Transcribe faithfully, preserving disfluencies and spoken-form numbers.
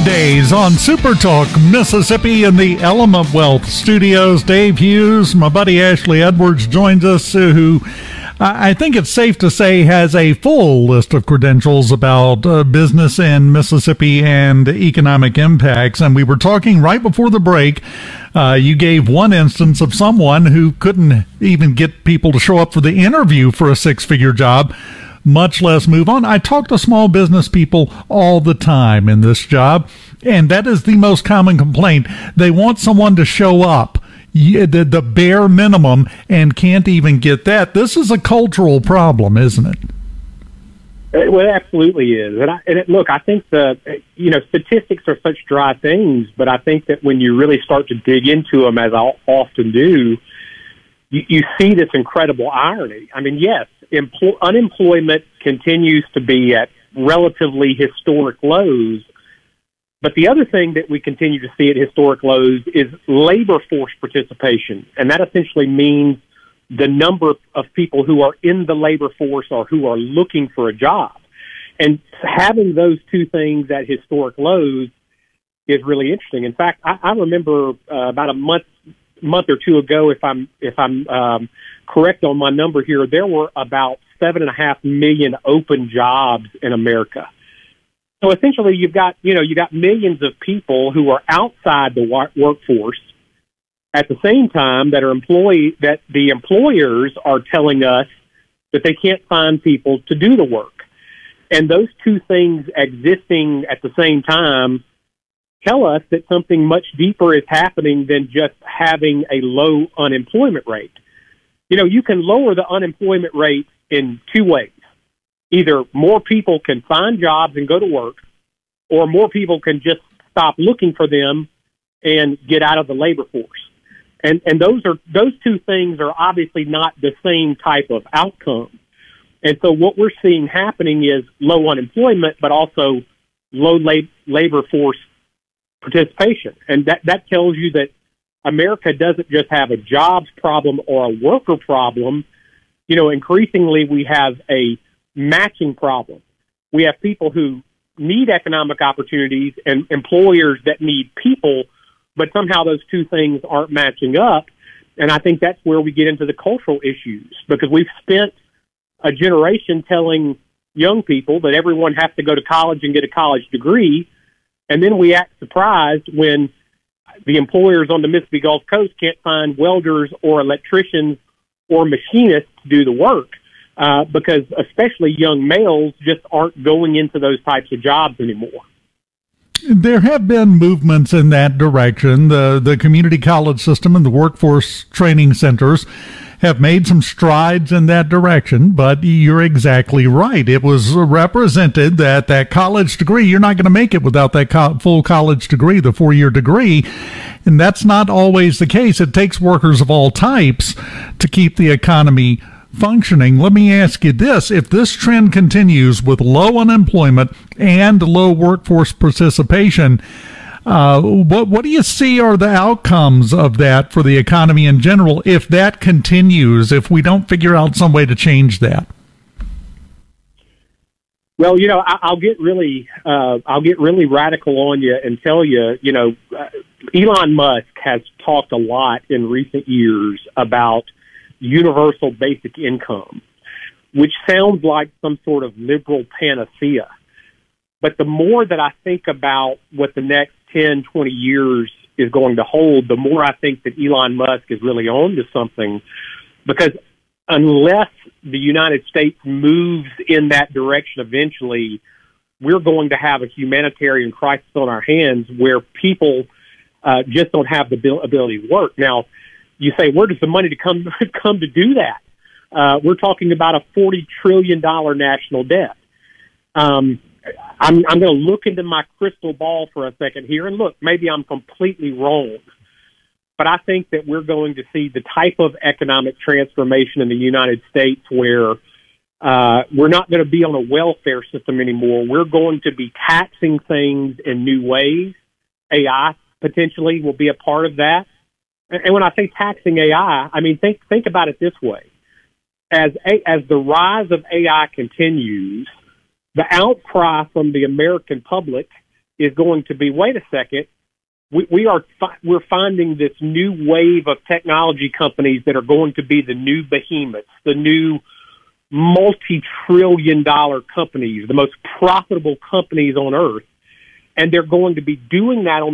Weekdays on Super Talk Mississippi in the Element Wealth Studios. Dave Hughes, my buddy Ashley Edwards joins us, uh, who I think it's safe to say has a full list of credentials about uh, business in Mississippi and economic impacts. And we were talking right before the break. Uh, you gave one instance of someone who couldn't even get people to show up for the interview for a six-figure job, much less move on. I talk to small business people all the time in this job, and that is the most common complaint. They want someone to show up, the, the bare minimum, and can't even get that. This is a cultural problem, isn't it? Well, it absolutely is. And, I, and it, look, I think the, you know, statistics are such dry things, but I think that when you really start to dig into them, as I often do, you, you see this incredible irony. I mean, yes, empl- unemployment continues to be at relatively historic lows, but the other thing that we continue to see at historic lows is labor force participation, and that essentially means the number of people who are in the labor force or who are looking for a job. And having those two things at historic lows is really interesting. In fact, I, I remember uh, about a month month or two ago, if I'm if I'm um, correct on my number here, there were about seven and a half million open jobs in America. So essentially, you've got you know you got millions of people who are outside the wa- workforce. At the same time, that are employee that the employers are telling us that they can't find people to do the work, and those two things existing at the same time tell us that something much deeper is happening than just having a low unemployment rate. You know, you can lower the unemployment rate in two ways: either more people can find jobs and go to work, or more people can just stop looking for them and get out of the labor force. And and those are those two things are obviously not the same type of outcome. And so what we're seeing happening is low unemployment, but also low lab, labor force participation. And that, that tells you that America doesn't just have a jobs problem or a worker problem. You know, increasingly we have a matching problem. We have people who need economic opportunities and employers that need people, but somehow those two things aren't matching up. And I think that's where we get into the cultural issues, because we've spent a generation telling young people that everyone has to go to college and get a college degree, and then we act surprised when the employers on the Mississippi Gulf Coast can't find welders or electricians or machinists to do the work, uh, because especially young males just aren't going into those types of jobs anymore. There have been movements in that direction. The the community college system and the workforce training centers have made some strides in that direction, but you're exactly right. It was represented that that college degree, you're not going to make it without that co- full college degree, the four-year degree, and that's not always the case. It takes workers of all types to keep the economy functioning. Let me ask you this: if this trend continues with low unemployment and low workforce participation, uh, what what do you see are the outcomes of that for the economy in general if that continues, if we don't figure out some way to change that? Well, you know, I, I'll get really, uh, I'll get really radical on you and tell you, you know, uh, Elon Musk has talked a lot in recent years about universal basic income, which sounds like some sort of liberal panacea. But the more that I think about what the next ten, twenty years is going to hold, the more I think that Elon Musk is really on to something, because unless the United States moves in that direction eventually, we're going to have a humanitarian crisis on our hands where people uh, just don't have the ability to work. Now, you say, where does the money to come come to do that? Uh, we're talking about a forty trillion dollars national debt. Um, I'm, I'm going to look into my crystal ball for a second here, and look, maybe I'm completely wrong, but I think that we're going to see the type of economic transformation in the United States where uh, we're not going to be on a welfare system anymore. We're going to be taxing things in new ways. A I potentially will be a part of that. And when I say taxing A I, I mean, think think about it this way. As a, as the rise of A I continues, the outcry from the American public is going to be, wait a second, we, we are fi- we're finding this new wave of technology companies that are going to be the new behemoths, the new multi-trillion dollar companies, the most profitable companies on earth. And they're going to be doing that on